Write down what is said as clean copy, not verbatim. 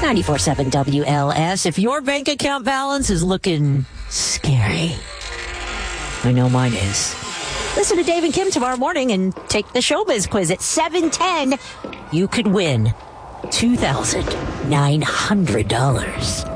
94.7 WLS. If your bank account balance is looking scary, I know mine is. Listen to Dave and Kim tomorrow morning and take the Showbiz quiz at 7:10. You could win $2,900.